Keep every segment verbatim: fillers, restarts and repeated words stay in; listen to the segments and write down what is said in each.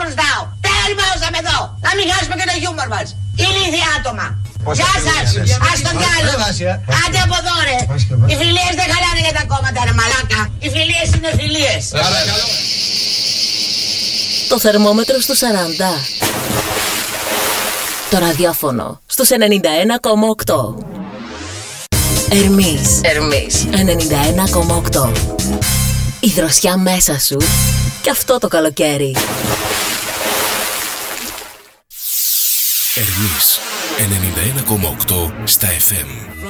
τηλέφωνο ζητάω. Τέλειωσαμε εδώ. Να μην χάσουμε και το χιούμορ μας. Ηλίθια άτομα. Γεια σας. Ας τον κι άλλο. Άντε από εδώ ρε. Οι φιλίες δεν χαλάνε για τα κόμματα ρε μαλάκα. Οι φιλίες είναι φιλίες. Το θερμόμετρο στους σαράντα. Το ραδιόφωνο στους ενενήντα ένα κόμμα οκτώ. Ερμής, Ερμής ενενήντα ένα κόμμα οκτώ. Η δροσιά μέσα σου και αυτό το καλοκαίρι. Ερμής ενενήντα ένα κόμμα οκτώ στα εφ εμ.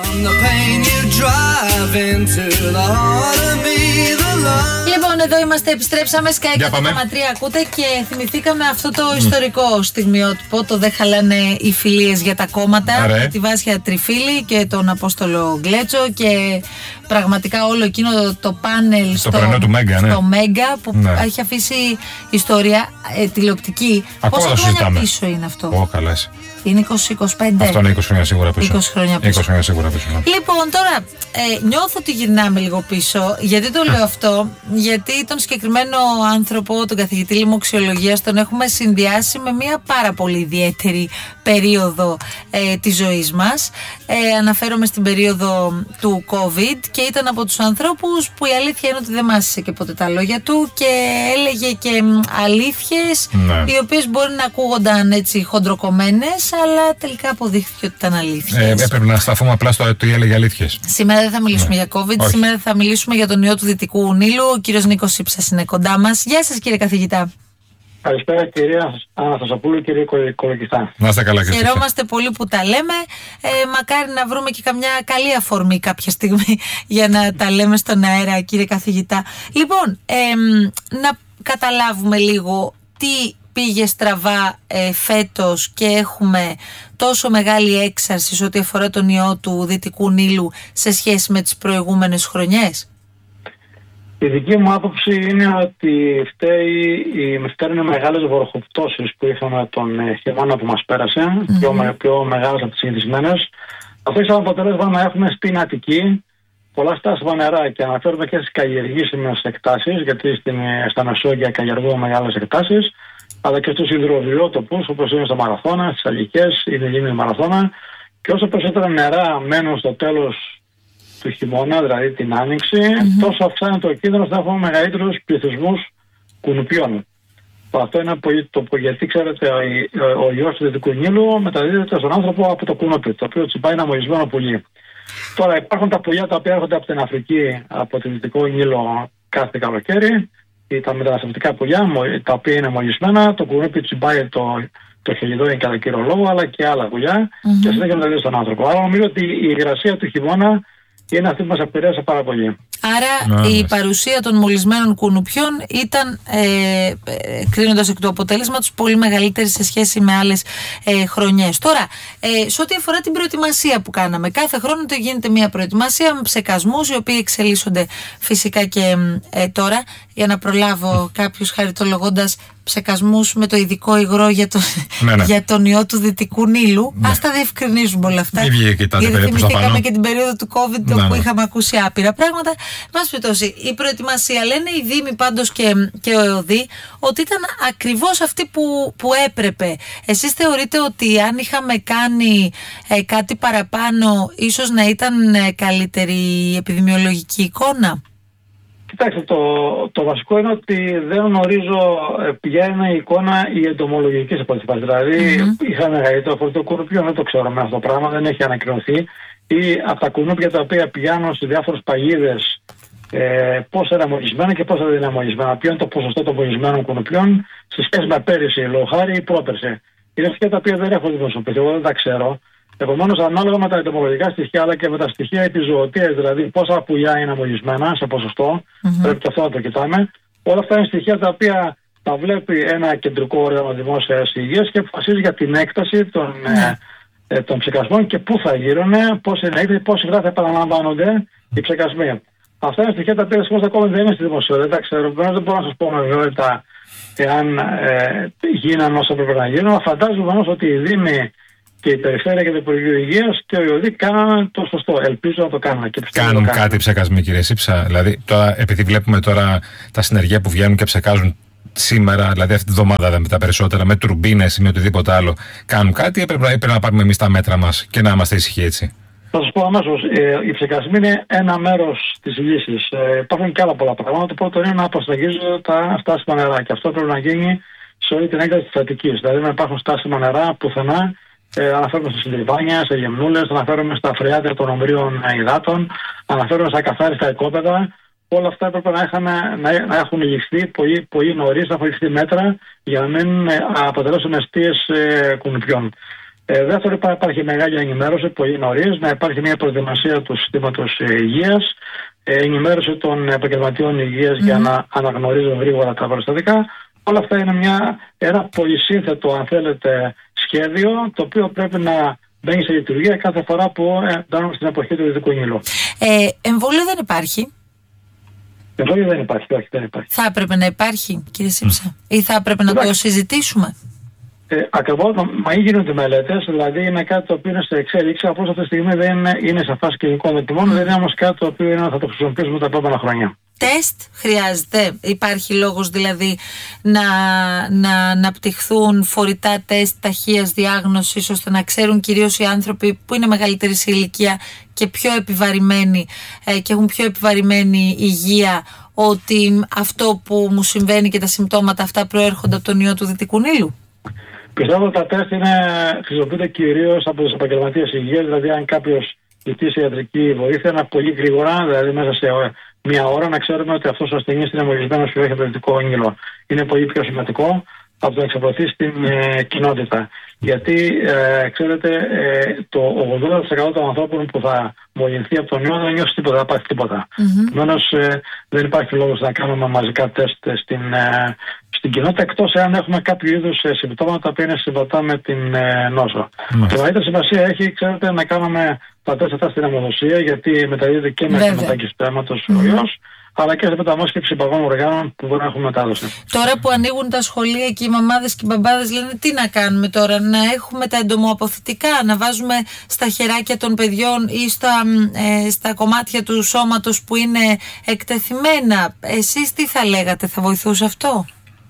Λοιπόν, εδώ είμαστε, επιστρέψαμε. Sky εκατό κόμμα τρία ακούτε και θυμηθήκαμε αυτό το mm. ιστορικό στιγμιότυπο. Το δεν χαλάνε οι φιλίες για τα κόμματα. Με τη Βάσια Τριφίλη και τον Απόστολο Γκλέτσο και πραγματικά όλο εκείνο το, το πάνελ το στο, του Μέγκα, ναι. στο Μέγκα που ναι. έχει αφήσει ιστορία ε, τηλεοπτική. Πόσα χρόνια πίσω είναι αυτό? Oh, καλές. Είναι είκοσι είκοσι πέντε. Αυτό είναι είκοσι χρόνια σίγουρα πίσω. είκοσι χρόνια πίσω. είκοσι χρόνια σίγουρα πίσω. Ναι. Λοιπόν, τώρα ε, νιώθω ότι γυρνάμε λίγο πίσω. Γιατί το λέω αυτό? Γιατί τον συγκεκριμένο άνθρωπο, τον καθηγητή λοιμοξιολογίας, τον έχουμε συνδυάσει με μια πάρα πολύ ιδιαίτερη περίοδο ε, της ζωής μας. Ε, αναφέρομαι στην περίοδο του COVID και ήταν από τους ανθρώπους που η αλήθεια είναι ότι δεν μάσησε και ποτέ τα λόγια του και έλεγε και αλήθειες ναι. οι οποίες μπορεί να ακούγονταν έτσι χοντροκομμένες, αλλά τελικά αποδείχθηκε ότι ήταν αλήθειες. Ε, έπρεπε να σταθούμε απλά στο ότι έλεγε αλήθειες. Σήμερα δεν θα μιλήσουμε ναι. για COVID, Όχι. σήμερα θα μιλήσουμε για τον ιό του Δυτικού Νείλου. Ο κύριος Νίκος Σύψας είναι κοντά μας. Γεια σας κύριε καθηγητά. Καλησπέρα κυρία Αναστασοπούλου, κύριε Κολοκυθά. Να είστε καλά, κύριε. Χαιρόμαστε πολύ που τα λέμε. Ε, μακάρι να βρούμε και καμιά καλή αφορμή κάποια στιγμή για να τα λέμε στον αέρα, κύριε καθηγητά. Λοιπόν, ε, να καταλάβουμε λίγο τι πήγε στραβά ε, φέτος και έχουμε τόσο μεγάλη έξαρση σε ό,τι αφορά τον ιό του Δυτικού Νείλου σε σχέση με τις προηγούμενες χρονιές. Η δική μου άποψη είναι ότι φταίει, φταίνουν μεγάλες βροχοπτώσεις που είχαμε τον χειμώνα που μας πέρασε, mm-hmm. πιο, πιο μεγάλες από τις συνηθισμένες. Αυτό είχε αποτέλεσμα να έχουμε στην Αττική πολλά στάσιμα νερά και αναφέρουμε και στις καλλιεργήσιμες εκτάσεις, γιατί στην, στα Μεσόγεια καλλιεργούμε μεγάλες εκτάσεις, αλλά και στους υδροβιότοπους όπως είναι στο Μαραθώνα, στις Αλικές, είναι λίμνη Μαραθώνα. Και όσο περισσότερα νερά μένουν στο τέλος του χειμώνα, δηλαδή την άνοιξη, mm-hmm. τόσο αυξάνεται ο κίνδυνος να έχουμε μεγαλύτερους πληθυσμούς κουνουπιών. Αυτό είναι το που, γιατί ξέρετε, ο, ο ιός του Δυτικού Νείλου μεταδίδεται στον άνθρωπο από το κουνούπι, το οποίο τσιμπάει ένα μολυσμένο πουλί. Τώρα υπάρχουν τα πουλιά τα οποία έρχονται από την Αφρική, από το Δυτικό Νείλο κάθε καλοκαίρι, ή τα μεταναστευτικά πουλιά, τα οποία είναι μολυσμένα, το κουνούπι τσιμπάει το, το χελιδόνι κατά κύριο λόγο, αλλά και άλλα πουλιά, mm-hmm. και συνέχεια μεταδίδεται στον άνθρωπο. Άρα νομίζω ότι η υγρασία του χειμώνα είναι αυτή που μας επηρέασε πάρα πολύ. Άρα η παρουσία των μολυσμένων κουνουπιών ήταν, ε, ε, κρίνοντας εκ του αποτέλεσματος, πολύ μεγαλύτερη σε σχέση με άλλες ε, χρονιές. Τώρα, ε, σε ό,τι αφορά την προετοιμασία που κάναμε, κάθε χρόνο το γίνεται μια προετοιμασία με ψεκασμούς, οι οποίοι εξελίσσονται φυσικά και ε, τώρα, για να προλάβω κάποιους χαριτολογώντας ψεκασμούς με το ειδικό υγρό για, το, ναι, ναι. για τον ιό του Δυτικού Νείλου. Ναι. Ας τα διευκρινίζουμε όλα αυτά. Γιατί θυμηθήκαμε και την περίοδο του COVID, ναι, όπου ναι. είχαμε ακούσει άπειρα πράγματα. Μας πιτώσει, η προετοιμασία, λένε οι Δήμοι πάντως και, και ο ΕΟΔΗ, ότι ήταν ακριβώς αυτή που, που έπρεπε. Εσείς θεωρείτε ότι αν είχαμε κάνει ε, κάτι παραπάνω, ίσως να ήταν ε, καλύτερη η επιδημιολογική εικόνα? Κοιτάξτε, το, το βασικό είναι ότι δεν γνωρίζω ποια είναι η εικόνα η εντομολογική σε πρώτη φάση. Δηλαδή, mm-hmm. είχα μεγαλύτερο φορτίο κουνουπιών, δεν το ξέρω με αυτό το πράγμα, δεν έχει ανακοινωθεί. Ή από τα κουνούπια τα οποία πηγαίνουν σε διάφορες παγίδες, ε, πόσα είναι μολυσμένα και πόσα δεν είναι μολυσμένα. Ποιο είναι το ποσοστό των μολυσμένων κουνουπιών σε σχέση με πέρυσι, λόγω χάρη ή πρόπερσι. Είναι στοιχεία τα οποία δεν έχω δημοσιοποιηθεί, εγώ δεν τα ξέρω. Επομένως, ανάλογα με τα εντομολογικά στοιχεία αλλά και με τα στοιχεία επιζωοτίας, δηλαδή πόσα πουλιά είναι μολυσμένα σε ποσοστό, mm-hmm. πρέπει και αυτό να το κοιτάμε. Όλα αυτά είναι στοιχεία τα οποία τα βλέπει ένα κεντρικό όργανο δημόσιας υγείας και αποφασίζει για την έκταση των, mm-hmm. ε, ε, των ψεκασμών και πού θα γίνουν, πώς είναι, πώς συχνά θα επαναλαμβάνονται οι ψεκασμοί. Αυτά είναι στοιχεία τα οποία δυστυχώς ακόμα δεν είναι στη δημοσιότητα. Δεν ξέρω, δεν μπορώ να σας πω με βεβαιότητα εάν ε, γίνανε όσα πρέπει να γίνουν. Αλλά φαντάζομαι όμως ότι οι Δήμοι και η Περιφέρεια και το Υπουργείο Υγείας και ο ΙΟΔΗ κάνανε το σωστό. Ελπίζω να το κάνουν. Και κάνουν κάτι ψεκασμοί, κύριε Σύψα? Δηλαδή, τώρα, επειδή βλέπουμε τώρα τα συνεργεία που βγαίνουν και ψεκάζουν σήμερα, δηλαδή αυτή τη βδομάδα με τα περισσότερα, με τουρμπίνες ή με οτιδήποτε άλλο, κάνουν κάτι ή πρέπει, πρέπει να πάρουμε εμείς τα μέτρα μας και να είμαστε ήσυχοι έτσι? Θα σας πω αμέσως, ε, η ψεκασμή είναι ένα μέρος της λύσης. Ε, υπάρχουν και άλλα πολλά πράγματα. Το πρώτο είναι να αποσταγίζουν τα στάσιμα νερά και αυτό πρέπει να γίνει σε όλη την έκταση της Αττικής. Δηλαδή να υπάρχουν στάσιμα νερά πουθενά. Ε, αναφέρουμε στα συντριβάνια, σε γεμνούλες, αναφέρουμε στα φρεάτια των ομρίων υδάτων, αναφέρουμε στα καθάριστα οικόπεδα. Όλα αυτά έπρεπε να, είχαν, να, να έχουν ληφθεί πολύ, πολύ νωρίς, να έχουν ληφθεί μέτρα για να μην ε, αποτελέσουν αιστείες ε, κουνουπιών. Ε, δεύτερον, υπάρχει μεγάλη ενημέρωση πολύ νωρίς, να υπάρχει μια προετοιμασία του συστήματος ε, υγείας, ε, ενημέρωση των επαγγελματιών υγείας mm-hmm. για να αναγνωρίζουν γρήγορα τα περιστατικά. Όλα αυτά είναι μια, ένα πολυσύνθετο, αν θέλετε, σχέδιο, το οποίο πρέπει να μπαίνει σε λειτουργία κάθε φορά που φτάνουμε στην εποχή του Δυτικού Νείλου. Ε, εμβόλιο δεν υπάρχει. Εμβόλιο δεν υπάρχει, όχι, δεν υπάρχει. Θα έπρεπε να υπάρχει, κύριε Σύψα, mm. ή θα έπρεπε να το συζητήσουμε? Ε, Ακριβώς, μα ή γίνονται μελέτες, δηλαδή είναι κάτι το οποίο είναι σε εξέλιξη, απλώς αυτή τη στιγμή δεν είναι, είναι σε φάση κλινικών δοκιμών, mm. δεν είναι όμως κάτι το οποίο είναι, θα το χρησιμοποιήσουμε τα επόμενα χρόνια. Τεστ χρειάζεται, υπάρχει λόγος δηλαδή να, να αναπτυχθούν φορητά τεστ ταχείας διάγνωσης, ώστε να ξέρουν κυρίως οι άνθρωποι που είναι μεγαλύτεροι σε ηλικία και πιο επιβαρημένοι ε, και έχουν πιο επιβαρημένη υγεία, ότι αυτό που μου συμβαίνει και τα συμπτώματα αυτά προέρχονται από τον ιό του Δυτικού Νείλου? Πιστεύω ότι τα τεστ είναι, χρησιμοποιούνται κυρίως από τους επαγγελματίες υγείας, δηλαδή αν κάποιος ζητήσει ιατρική βοήθεια, να πολύ γρήγορα, δηλαδή μέσα σε μία ώρα, να ξέρουμε ότι αυτός ο ασθενής είναι μολυσμένος και όχι από το Δυτικό Νείλο. Είναι πολύ πιο σημαντικό από το να εξαπλωθεί στην ε, κοινότητα. Γιατί, ε, ξέρετε, ε, το ογδόντα τοις εκατό των ανθρώπων που θα μολυνθεί από τον ιό δεν νιώσει τίποτα, δεν υπάρχει τίποτα. Επομένως, mm-hmm. ε, δεν υπάρχει λόγος να κάνουμε μαζικά τεστ στην, ε, στην κοινότητα, εκτός εάν έχουμε κάποιο είδους ε, συμπτώματα που είναι συμβατά με την ε, νόσο. Mm-hmm. Το μεγαλύτερη σημασία έχει, ξέρετε, να κάνουμε τα τεστ αυτά στην αιμοδοσία, γιατί μεταδίδεται και με μετάγγιση του αίματος ο ιός, αλλά και σε μεταμόσχευση παγών οργάνων που μπορεί να έχουμε μετάδοση. Τώρα που ανοίγουν τα σχολεία και οι μαμάδες και οι μπαμπάδες λένε τι να κάνουμε τώρα, να έχουμε τα εντομοαποθητικά, να βάζουμε στα χεράκια των παιδιών ή στα, ε, στα κομμάτια του σώματος που είναι εκτεθειμένα. Εσείς τι θα λέγατε, θα βοηθούσε αυτό?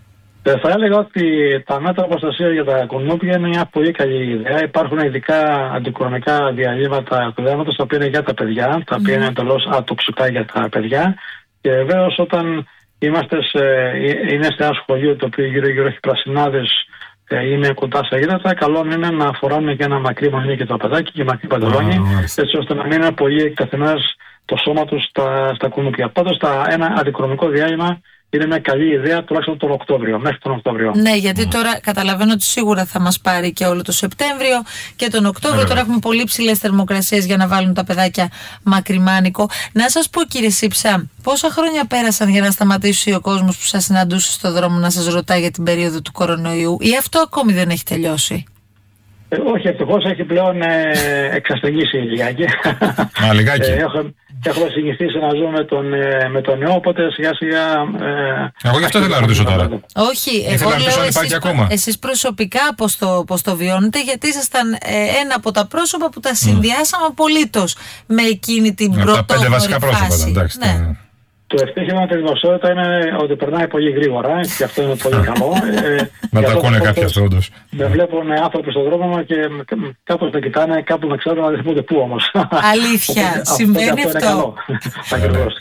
Ε, θα έλεγα ότι τα μέτρα προστασίας για τα κουνούπια είναι μια πολύ καλή ιδέα. Υπάρχουν ειδικά αντικορονικά διαλύματα του δέρματος, τα οποία είναι για τα παιδιά, τα οποία mm. είναι εντελώς ατοξικά για τα παιδιά. Και βεβαίως όταν είμαστε σε, είναι σε ένα σχολείο το οποίο γύρω-γύρω έχει πρασινάδες, είναι κοντά σε ύδατα, καλό είναι να φοράμε και ένα μακρύ μανίκι και το παιδάκι και μακρύ παντελόνι, oh, έτσι ώστε να μην είναι πολύ εκτεθειμένες το σώμα τους στα, στα κουνούπια. Πάντως τα, ένα αντικρομικό διάλειμμα είναι μια καλή ιδέα, τουλάχιστον τον Οκτώβριο, μέχρι τον Οκτώβριο. Ναι, γιατί τώρα καταλαβαίνω ότι σίγουρα θα μας πάρει και όλο το Σεπτέμβριο και τον Οκτώβριο. Τώρα έχουμε πολύ ψηλές θερμοκρασίες για να βάλουν τα παιδάκια μακριμάνικο. Να σας πω, κύριε Σύψα, πόσα χρόνια πέρασαν για να σταματήσει ο κόσμος που σας συναντούσε στο δρόμο να σας ρωτάει για την περίοδο του κορονοϊού, ή αυτό ακόμη δεν έχει τελειώσει? Ε, όχι, ευτυχώς έχει πλέον ε, εξασθενήσει λιγάκι. Α, λιγάκι. Ε, έχω, έχουμε συνηθίσει να ζούμε με τον, ε, με τον ιό, οπότε σιγά σιγά... Ε, Εγώ γι' αυτό δεν θα ρωτήσω τώρα. Όχι, εγώ λέω εσείς, εσείς προσωπικά πώς το, πώς το βιώνετε, γιατί ήσασταν ε, ένα από τα πρόσωπα που τα συνδυάσαμε mm. απολύτως με εκείνη την πρωτόγνωρη φάση. Τα πέντε βασικά πρόσωπα, εντάξει. Ναι. Το ευτύχημα με τη δημοσιότητα είναι ότι περνάει πολύ γρήγορα και αυτό είναι πολύ καλό. Να τα ακούνε κάποιοι αυτό, όντως. Με βλέπουν άνθρωποι στον δρόμο μου και κάπως με κοιτάνε, κάπου με ξέρουν, αλλά δεν θυμούνται πού όμως. Αλήθεια, συμβαίνει αυτό. Ακριβώς.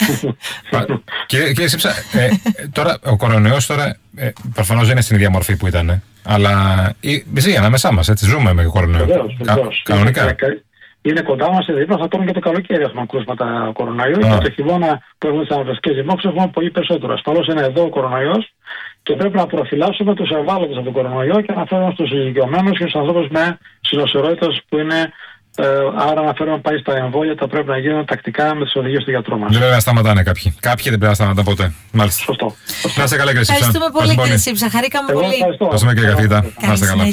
Κύριε Σύψα, τώρα ο κορονοϊός τώρα προφανώς δεν είναι στην ίδια μορφή που ήταν, αλλά ζει ανάμεσά μας, έτσι, ζούμε με κορονοϊό. Κανονικά. Είναι κοντά μας, δίπλα, θα πούμε και το καλοκαίρι έχουμε κρούσματα κορονοϊού και το χειμώνα που έχουμε στις ανατολικές δημόξεις έχουμε πολύ περισσότερο. Ασφαλώς είναι εδώ ο κορονοϊός και πρέπει να προφυλάσσουμε τους ευάλωτους από τον κορονοϊό και να φέρουμε στους ηλικιωμένους και στους ανθρώπους με συνοσιρότητες που είναι. Ε, άρα να φέρουμε πάλι στα εμβόλια, τα πρέπει να γίνουν τακτικά με τις οδηγίες του γιατρού μας. Δεν πρέπει να σταματάνε κάποιοι. Κάποιοι δεν πρέπει να σταματάνε ποτέ. Μάλιστα. Σωστό. Να είστε καλά, κύριε Σύψα. Ευχαριστούμε πολύ, κύριε Σύψα. Χαρήκαμε πολύ. Ευχαριστούμε, κύριε καθηγητά. Να είστε καλά.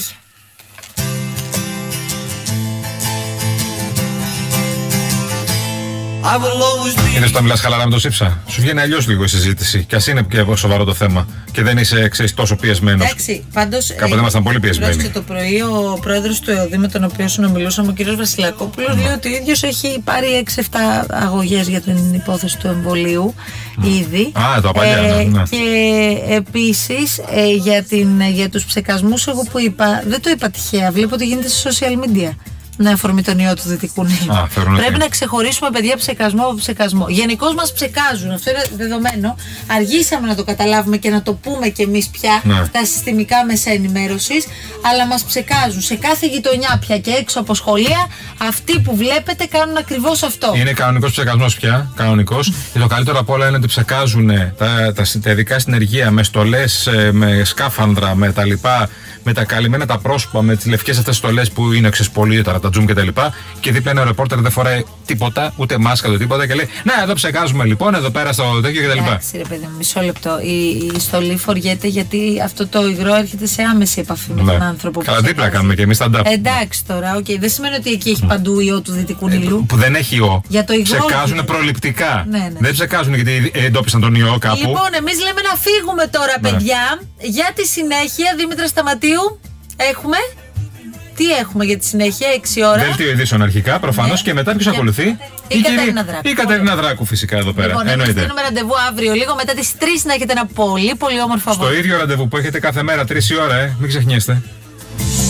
Είναι στο να μιλάς χαλαρά με τον Σύψα. Σου βγαίνει αλλιώς λίγο η συζήτηση. Και ας είναι και σοβαρό το θέμα. Και δεν είσαι, ξέρεις, τόσο πιεσμένος. Εντάξει, πάντως. Κάποτε ήμασταν πολύ πιεσμένοι. Το πρωί ο πρόεδρος του ΕΟΔΗ με τον οποίο συνομιλούσαμε, ο κ. Βασιλακόπουλος, λέει ότι ο ίδιος έχει πάρει έξι εφτά αγωγές για την υπόθεση του εμβολίου mm. ήδη. Α, το απαλιά, ε, ναι. Και επίσης ε, για, την, για τους ψεκασμούς, εγώ που είπα, δεν το είπα τυχαία. Βλέπω ότι γίνεται σε social media. Ναι, αφορμή τον ιό του Δυτικού Νείλου. Πρέπει και να ξεχωρίσουμε, παιδιά, ψεκασμό από ψεκασμό. Γενικώς μας ψεκάζουν, αυτό είναι δεδομένο. Αργήσαμε να το καταλάβουμε και να το πούμε κι εμείς πια, ναι, τα συστημικά μέσα ενημέρωσης, αλλά μας ψεκάζουν. Σε κάθε γειτονιά πια και έξω από σχολεία, αυτοί που βλέπετε κάνουν ακριβώς αυτό. Είναι κανονικός ψεκασμός πια. Κανονικός. Και το καλύτερο απ' όλα είναι ότι ψεκάζουν τα, τα, τα ειδικά συνεργεία με στολές, με σκάφανδρα, με τα λοιπά, με τα καλυμμένα τα πρόσωπα, με τις λευκές αυτές στολές που είναι εξεσπολίτερα, τα τζουμ και τα λοιπά. Και δίπλα ένα ρεπόρτερ δεν φοράει τίποτα, ούτε μάσκα ούτε τίποτα. Και λέει: ναι, εδώ ψεκάζουμε λοιπόν, εδώ πέρα στο τέτοιο και τα λοιπά. Εντάξει, ρε παιδί μου, μισό λεπτό. Η, η στολή φοριέται γιατί αυτό το υγρό έρχεται σε άμεση επαφή με, ναι, τον άνθρωπο. Καλά, δίπλα κάνουμε και εμείς stand-up. Εντάξει τώρα, okay. Δεν σημαίνει ότι εκεί έχει παντού ιό του Δυτικού Νείλου. Ε, που δεν έχει ιό. Για το υγρό. Ψεκάζουν προληπτικά. Ναι, ναι. Δεν ψεκάζουν γιατί εντόπισαν τον ιό κάπου. Λοιπόν, εμείς λέμε να φύγουμε τώρα, ναι, παιδιά. Για τη συνέχεια, Δήμητρα Σταματίου, έχουμε. Τι έχουμε για τη συνέχεια, έξι ώρα. Δελτίο ειδήσεων αρχικά, προφανώς, ναι, και μετά ποιος ακολουθεί. Η, η Κατερίνα Δράκου. Η Κατερίνα Δράκου, φυσικά, εδώ πέρα. Λοιπόν, εμείς δίνουμε ραντεβού αύριο λίγο μετά τις τρεις να έχετε ένα πολύ πολύ όμορφο Στο ίδιο ραντεβού που έχετε κάθε μέρα, τρεις η ώρα, ε. Μην ξεχνιέστε.